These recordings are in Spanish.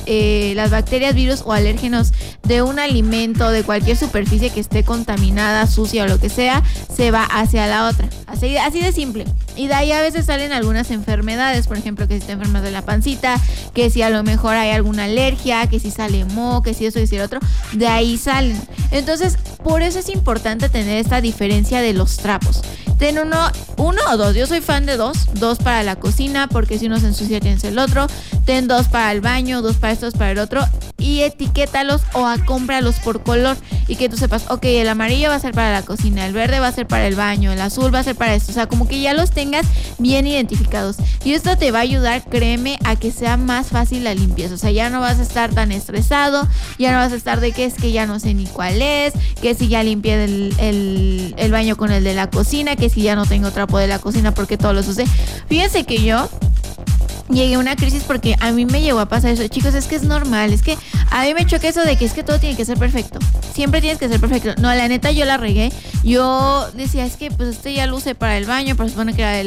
las bacterias, virus o alérgenos de un alimento, de cualquier superficie que esté contaminada, sucia o lo que sea, se va hacia la otra. Así de simple. Y de ahí a veces salen algunas enfermedades, por ejemplo, que si te enfermas de la pancita, que si a lo mejor hay alguna alergia, que si sale moho, que si eso y si el otro, de ahí salen. Entonces, por eso es importante tener esta diferencia de los trapos. Ten uno o dos. Yo soy fan de dos para la cocina, porque si uno se ensucia tienes el otro. Ten 2 para el baño, 2 para esto, 2 para el otro, y etiquétalos o cómpralos por color y que tú sepas, ok, el amarillo va a ser para la cocina, el verde va a ser para el baño, el azul va a ser para esto, o sea, como que ya los tengas bien identificados, y esto te va a ayudar, créeme, a que sea más fácil la limpieza. O sea, ya no vas a estar tan estresado, ya no vas a estar de que es que ya no sé ni cuál es, que si ya limpié el baño con el de la cocina, que si ya no tengo trapo de la cocina porque todos los usé. Fíjense que yo llegué a una crisis porque a mí me llegó a pasar eso. Chicos, es que es normal, es que a mí me choca eso de que es que todo tiene que ser perfecto. Siempre tienes que ser perfecto. No, la neta yo la regué. Yo decía, es que pues ya lo usé para el baño, pero se supone que era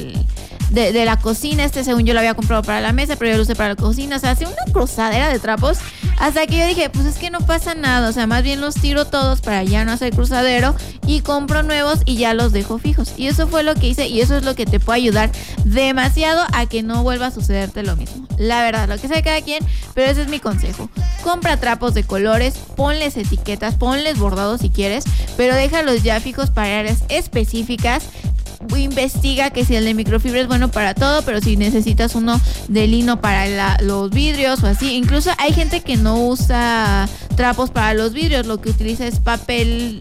de la cocina, según yo lo había comprado para la mesa, pero yo lo usé para la cocina. O sea, hacía una cruzadera de trapos hasta que yo dije, pues es que no pasa nada. O sea, más bien los tiro todos para ya no hacer cruzadero y compro nuevos y ya los dejo fijos. Y eso fue lo que hice, y eso es lo que te puede ayudar demasiado a que no vuelva a sucederte lo mismo. La verdad, lo que sea cada quien, pero ese es mi consejo. Compra trapos de colores, ponles etiquetas, ponles bordados si quieres, pero déjalos ya fijos para áreas específicas. Investiga que si el de microfibra es bueno para todo, pero si necesitas uno de lino para los vidrios o así. Incluso hay gente que no usa trapos para los vidrios, lo que utiliza es papel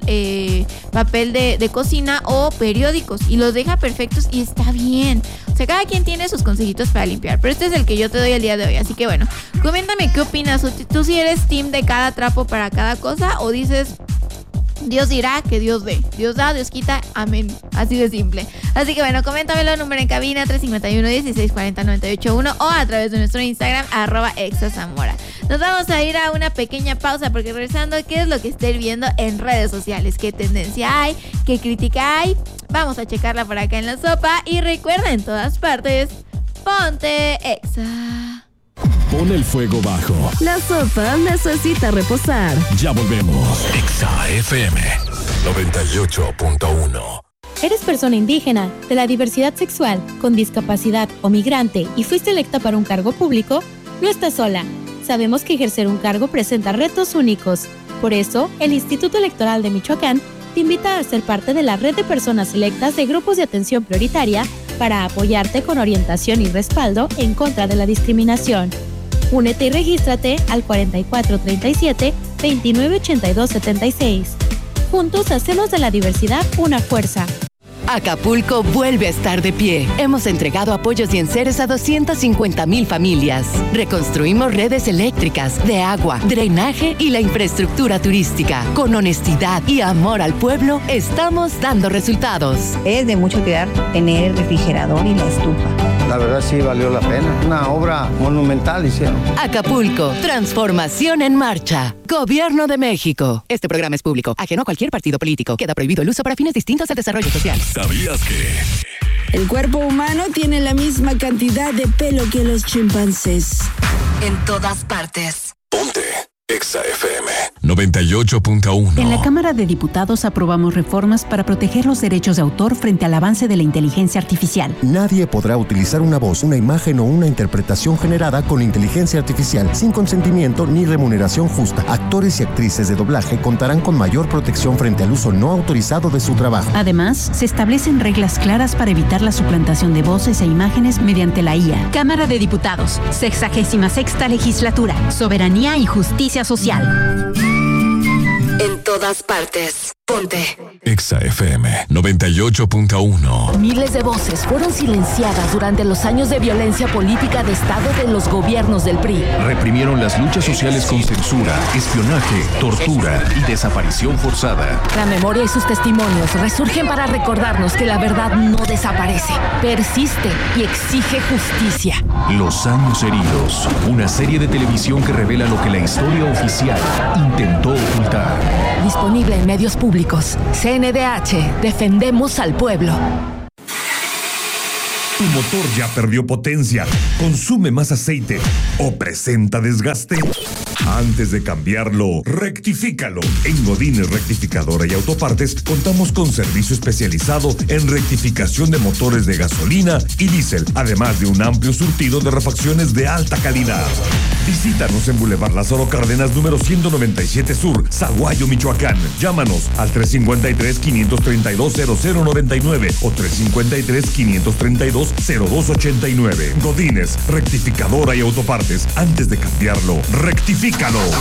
de cocina o periódicos, y los deja perfectos y está bien. O sea, cada quien tiene sus consejitos para limpiar, pero este es el que yo te doy el día de hoy. Así que bueno, coméntame qué opinas. ¿Tú si eres team de cada trapo para cada cosa, o dices Dios dirá que Dios dé? Dios da, Dios quita, amén. Así de simple. Así que bueno, coméntamelo, número en cabina 351-1640-981 o a través de nuestro Instagram @exazamora. Nos vamos a ir a una pequeña pausa, porque regresando, ¿qué es lo que esté viendo en redes sociales? ¿Qué tendencia hay? ¿Qué crítica hay? Vamos a checarla por acá en la sopa, y recuerda, en todas partes, ponte Exa. Pon el fuego bajo. La sopa necesita reposar. Ya volvemos. Exa FM 98.1. ¿Eres persona indígena, de la diversidad sexual, con discapacidad o migrante y fuiste electa para un cargo público? No estás sola. Sabemos que ejercer un cargo presenta retos únicos. Por eso, el Instituto Electoral de Michoacán te invita a ser parte de la red de personas electas de grupos de atención prioritaria para apoyarte con orientación y respaldo en contra de la discriminación. Únete y regístrate al 4437-298276. Juntos hacemos de la diversidad una fuerza. Acapulco vuelve a estar de pie. Hemos entregado apoyos y enseres a 250,000 familias. Reconstruimos redes eléctricas, de agua, drenaje y la infraestructura turística. Con honestidad y amor al pueblo, estamos dando resultados. Es de mucho cuidar tener el refrigerador y la estufa. La verdad sí valió la pena. Una obra monumental hicieron. Acapulco, transformación en marcha. Gobierno de México. Este programa es público, ajeno a cualquier partido político. Queda prohibido el uso para fines distintos al desarrollo social. ¿Sabías que El cuerpo humano tiene la misma cantidad de pelo que los chimpancés? En todas partes. Ponte Exa FM 98.1. En la Cámara de Diputados aprobamos reformas para proteger los derechos de autor frente al avance de la inteligencia artificial. Nadie podrá utilizar una voz, una imagen o una interpretación generada con inteligencia artificial sin consentimiento ni remuneración justa. Actores y actrices de doblaje contarán con mayor protección frente al uso no autorizado de su trabajo. Además, se establecen reglas claras para evitar la suplantación de voces e imágenes mediante la IA. Cámara de Diputados, 66ª Legislatura, Soberanía y Justicia Social. En todas partes. Ponte Exa FM 98.1. Miles de voces fueron silenciadas durante los años de violencia política de Estado de los gobiernos del PRI. Reprimieron las luchas sociales con censura, espionaje, tortura y desaparición forzada. La memoria y sus testimonios resurgen para recordarnos que la verdad no desaparece, persiste y exige justicia. Los años heridos, una serie de televisión que revela lo que la historia oficial intentó ocultar. Disponible en medios públicos. CNDH, defendemos al pueblo. ¿Tu motor ya perdió potencia, consume más aceite o presenta desgaste? Antes de cambiarlo, rectifícalo. En Godínez Rectificadora y Autopartes contamos con servicio especializado en rectificación de motores de gasolina y diésel, además de un amplio surtido de refacciones de alta calidad. Visítanos en Boulevard Lázaro Cárdenas, número 197 Sur, Zaguayo, Michoacán. Llámanos al 353-532-0099 o 353-532-0289. Godínez Rectificadora y Autopartes. Antes de cambiarlo, rectifícalo.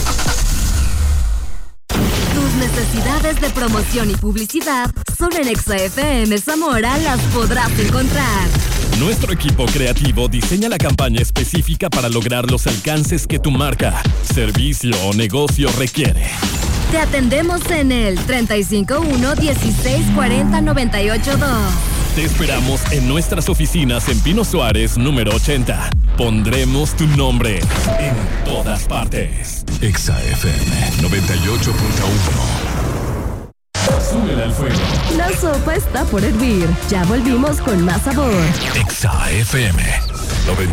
Tus necesidades de promoción y publicidad solo en Exa FM Zamora las podrás encontrar. Nuestro equipo creativo diseña la campaña específica para lograr los alcances que tu marca, servicio o negocio requiere. Te atendemos en el 351-1640-982. Te esperamos en nuestras oficinas en Pino Suárez, número 80. Pondremos tu nombre en todas partes. Exa FM 98.1. Súbele al fuego. La sopa está por hervir. Ya volvimos con más sabor. Exa FM 98.1.